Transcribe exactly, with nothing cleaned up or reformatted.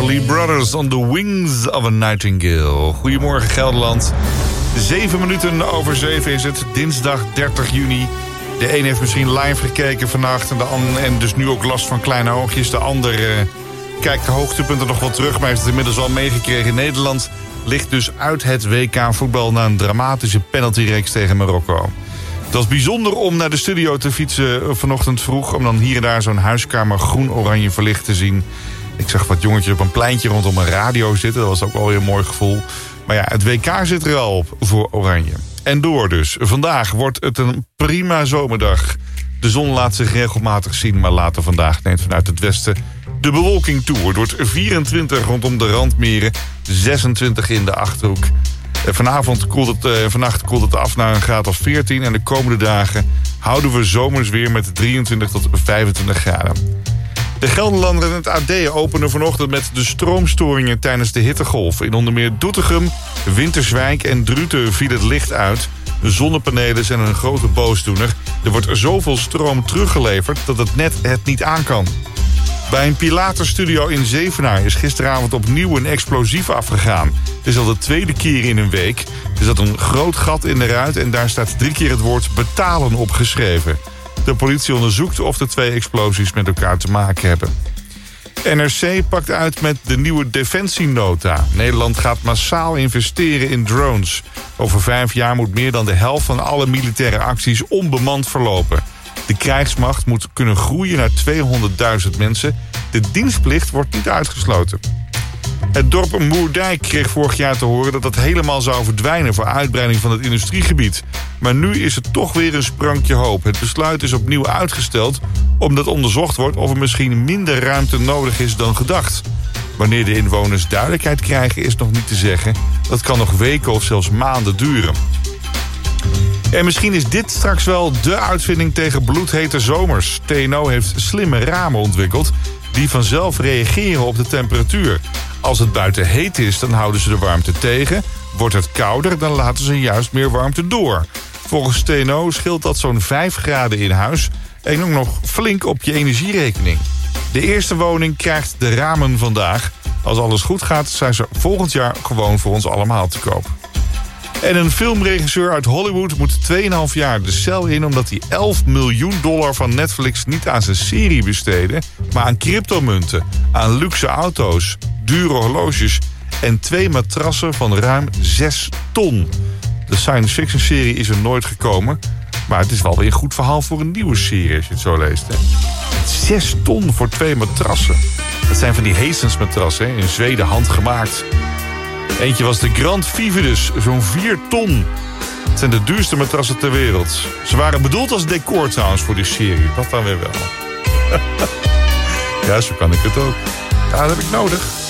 Everly Brothers on the Wings of a Nightingale. Goedemorgen Gelderland. Zeven minuten over zeven is het, dinsdag dertig juni. De een heeft misschien live gekeken vannacht en, de an- en dus nu ook last van kleine oogjes. De ander uh, kijkt de hoogtepunten nog wel terug, maar heeft het inmiddels al meegekregen. Nederland ligt dus uit het W K voetbal na een dramatische penaltyreeks tegen Marokko. Het was bijzonder om naar de studio te fietsen vanochtend vroeg, om dan hier en daar zo'n huiskamer groen-oranje verlicht te zien. Ik zag wat jongetjes op een pleintje rondom een radio zitten. Dat was ook wel weer een mooi gevoel. Maar ja, het W K zit er al op voor Oranje. En door dus. Vandaag wordt het een prima zomerdag. De zon laat zich regelmatig zien, maar later vandaag neemt vanuit het westen de bewolking toe. Het wordt vierentwintig rondom de randmeren, zesentwintig in de Achterhoek. Vanavond koelt het, eh, vannacht koelt het af naar een graad of veertien. En de komende dagen houden we zomers weer met drieëntwintig tot vijfentwintig graden. De Gelderlander en het A D openen vanochtend met de stroomstoringen tijdens de hittegolf. In onder meer Doetinchem, Winterswijk en Druten viel het licht uit. De zonnepanelen zijn een grote boosdoener. Er wordt zoveel stroom teruggeleverd dat het net het niet aan kan. Bij een Pilatus-studio in Zevenaar is gisteravond opnieuw een explosief afgegaan. Het is al de tweede keer in een week. Er zat een groot gat in de ruit en daar staat drie keer het woord betalen op geschreven. De politie onderzoekt of de twee explosies met elkaar te maken hebben. N R C pakt uit met de nieuwe defensienota. Nederland gaat massaal investeren in drones. Over vijf jaar moet meer dan de helft van alle militaire acties onbemand verlopen. De krijgsmacht moet kunnen groeien naar tweehonderdduizend mensen. De dienstplicht wordt niet uitgesloten. Het dorp Moerdijk kreeg vorig jaar te horen dat het helemaal zou verdwijnen voor uitbreiding van het industriegebied. Maar nu is het toch weer een sprankje hoop. Het besluit is opnieuw uitgesteld omdat onderzocht wordt of er misschien minder ruimte nodig is dan gedacht. Wanneer de inwoners duidelijkheid krijgen is nog niet te zeggen. Dat kan nog weken of zelfs maanden duren. En misschien is dit straks wel de uitvinding tegen bloedhete zomers. T N O heeft slimme ramen ontwikkeld die vanzelf reageren op de temperatuur. Als het buiten heet is, dan houden ze de warmte tegen. Wordt het kouder, dan laten ze juist meer warmte door. Volgens T N O scheelt dat zo'n vijf graden in huis en ook nog flink op je energierekening. De eerste woning krijgt de ramen vandaag. Als alles goed gaat, zijn ze volgend jaar gewoon voor ons allemaal te koop. En een filmregisseur uit Hollywood moet twee komma vijf jaar de cel in omdat hij elf miljoen dollar van Netflix niet aan zijn serie besteedde, maar aan cryptomunten, aan luxe auto's, dure horloges en twee matrassen van ruim zes ton. De science fiction serie is er nooit gekomen, maar het is wel weer een goed verhaal voor een nieuwe serie als je het zo leest. Hè? zes ton voor twee matrassen. Dat zijn van die Hastings matrassen, hè? In Zweden handgemaakt. Eentje was de Grand Vividus, zo'n vier ton. Het zijn de duurste matrassen ter wereld. Ze waren bedoeld als decor trouwens voor die serie. Dat dan weer wel. Ja, zo kan ik het ook. Ja, dat heb ik nodig.